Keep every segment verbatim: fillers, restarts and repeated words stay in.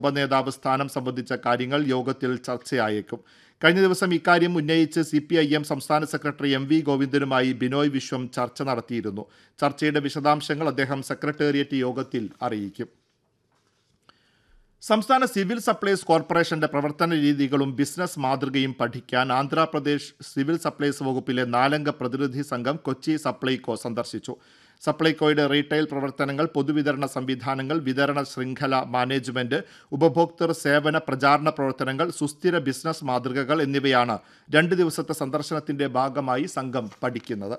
ഉപനേതാവ് സ്ഥാനം സംബന്ധിച്ച കാര്യങ്ങൾ യോഗത്തിൽ ചർച്ചയായേക്കും. കഴിഞ്ഞ ദിവസം ഇക്കാര്യം ഉന്നയിച്ച് സി പി ഐ എം സംസ്ഥാന secretary M V ഗോവിന്ദനുമായി Binoy Viswam ചർച്ച നടത്തിയിരുന്നു. ചർച്ചയുടെ വിശദാംശങ്ങൾ അദ്ദേഹം സെക്രട്ടേറിയറ്റ് യോഗത്തിൽ അറിയിക്കും. സംസ്ഥാന സിവിൽ സപ്ലൈസ് കോർപ്പറേഷന്റെ പ്രവർത്തന രീതികളും ബിസിനസ് മാതൃകയും പഠിക്കാൻ ആന്ധ്രാപ്രദേശ് സിവിൽ സപ്ലൈസ് വകുപ്പിലെ നാലംഗ പ്രതിനിധി സംഘം കൊച്ചി സപ്ലൈകോ സന്ദർശിച്ചു. സപ്ലൈകോയുടെ റീറ്റെയിൽ പ്രവർത്തനങ്ങൾ, പൊതുവിതരണ സംവിധാനങ്ങൾ, വിതരണ ശൃംഖല മാനേജ്മെന്റ്, ഉപഭോക്തൃ സേവന പ്രചാരണ പ്രവർത്തനങ്ങൾ, സുസ്ഥിര ബിസിനസ് മാതൃകകൾ എന്നിവയാണ് രണ്ട് ദിവസത്തെ സന്ദർശനത്തിന്റെ ഭാഗമായി സംഘം പഠിക്കുന്നത്.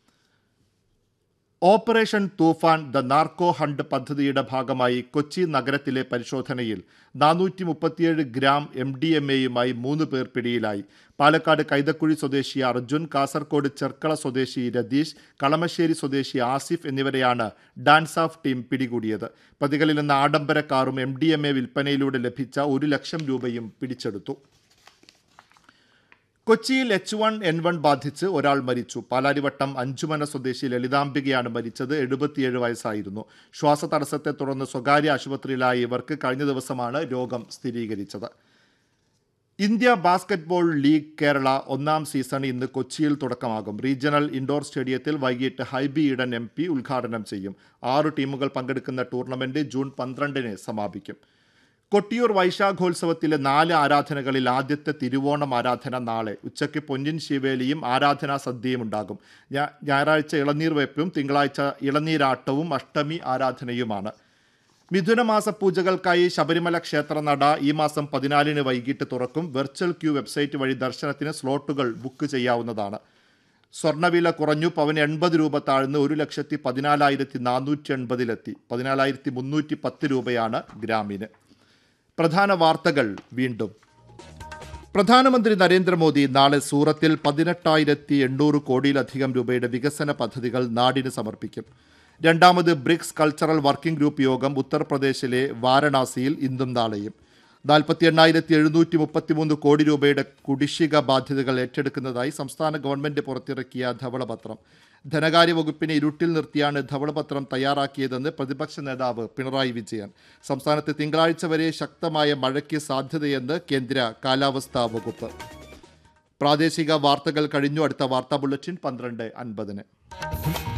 Operation Toofan the narco hunt പദ്ധതിയുടെ ഭാഗമായി കൊച്ചി നഗരത്തിലെ പരിശോധനയിൽ നാനൂറ്റി മുപ്പത്തിയേഴ് ഗ്രാം എം ഡി എം എയുമായി മൂന്ന് പേർ പിടിയിലായി. പാലക്കാട് കൈതക്കുഴി സ്വദേശി അർജുൻ, കാസർഗോഡ് ചെർക്കള സ്വദേശി രതീഷ്, കളമശ്ശേരി സ്വദേശി ആസിഫ് എന്നിവരെയാണ് ഡാൻസ് ഓഫ് ടീം പിടികൂടിയത്. പ്രതികളിൽ നിന്ന് ആഡംബര കാറും എം ഡി എം എ വിൽപ്പനയിലൂടെ ലഭിച്ച ഒരു ലക്ഷം രൂപയും പിടിച്ചെടുത്തു. കൊച്ചിയിൽ എച്ച് വൺ എൻ വൺ ബാധിച്ച് ഒരാൾ മരിച്ചു. പാലാരിവട്ടം അഞ്ചുമന സ്വദേശി ലളിതാംബികയാണ് മരിച്ചത്. എഴുപത്തിയേഴ് വയസ്സായിരുന്നു. ശ്വാസതടസ്സത്തെ തുടർന്ന് സ്വകാര്യ ആശുപത്രിയിലായ ഇവർക്ക് കഴിഞ്ഞ ദിവസമാണ് രോഗം സ്ഥിരീകരിച്ചത്. ഇന്ത്യ ബാസ്കറ്റ്ബോൾ ലീഗ് കേരള ഒന്നാം സീസൺ ഇന്ന് കൊച്ചിയിൽ തുടക്കമാകും. റീജിയണൽ ഇൻഡോർ സ്റ്റേഡിയത്തിൽ വൈകിട്ട് ഹൈബി ഈഡൻ എം പി ഉദ്ഘാടനം ചെയ്യും. ആറു ടീമുകൾ പങ്കെടുക്കുന്ന ടൂർണമെന്റ് ജൂൺ പന്ത്രണ്ടിന് സമാപിക്കും. കൊട്ടിയൂർ വൈശാഖോത്സവത്തിലെ നാല് ആരാധനകളിൽ ആദ്യത്തെ തിരുവോണം ആരാധന നാളെ ഉച്ചയ്ക്ക് പൊന്നിൻ ശിവേലിയും ആരാധനാ സദ്യയും ഉണ്ടാകും. ഞായറാഴ്ച ഇളനീർ വെപ്പും തിങ്കളാഴ്ച ഇളനീരാട്ടവും അഷ്ടമി ആരാധനയുമാണ്. മിഥുനമാസ പൂജകൾക്കായി ശബരിമല ക്ഷേത്രനട ഈ മാസം പതിനാലിന് വൈകിട്ട് തുറക്കും. വെർച്വൽ ക്യൂ വെബ്സൈറ്റ് വഴി ദർശനത്തിന് സ്ലോട്ടുകൾ ബുക്ക് ചെയ്യാവുന്നതാണ്. സ്വർണ്ണവില കുറഞ്ഞു. പവന് എൺപത് രൂപ താഴ്ന്ന് ഒരു ലക്ഷത്തി പതിനാലായിരത്തി നാനൂറ്റി എൺപതിലെത്തി. പതിനാലായിരത്തി മുന്നൂറ്റി പത്ത് രൂപയാണ് ഗ്രാമിന്. പ്രധാന വാർത്തകൾ വീണ്ടും. പ്രധാനമന്ത്രി നരേന്ദ്രമോദി നാളെ സൂറത്തിൽ പതിനെട്ടായിരത്തി എണ്ണൂറ് കോടിയിലധികം രൂപയുടെ വികസന പദ്ധതികൾ നാടിന് സമർപ്പിക്കും. രണ്ടാമത് ബ്രിക്സ് കൾച്ചറൽ വർക്കിംഗ് ഗ്രൂപ്പ് യോഗം ഉത്തർപ്രദേശിലെ വാരണാസിയിൽ ഇന്നും നാളെയും. നാൽപ്പത്തി എണ്ണായിരത്തി എഴുന്നൂറ്റി മുപ്പത്തിമൂന്ന് കോടി രൂപയുടെ കുടിശ്ശിക ബാധ്യതകൾ ഏറ്റെടുക്കുന്നതായി സംസ്ഥാന ഗവൺമെന്റ് പുറത്തിറക്കിയ ധവളപത്രം. ധനകാര്യ വകുപ്പിനെ ഇരുട്ടിൽ നിർത്തിയാണ് ധവളപത്രം തയ്യാറാക്കിയതെന്ന് പ്രതിപക്ഷ നേതാവ് പിണറായി വിജയൻ. സംസ്ഥാനത്ത് തിങ്കളാഴ്ച വരെ ശക്തമായ മഴയ്ക്ക് സാധ്യതയെന്ന് കേന്ദ്ര കാലാവസ്ഥാ വകുപ്പ്. പ്രാദേശിക വാർത്തകൾ കഴിഞ്ഞു. അടുത്ത വാർത്താ ബുള്ളറ്റിൻ പന്ത്രണ്ട് അൻപതിന്.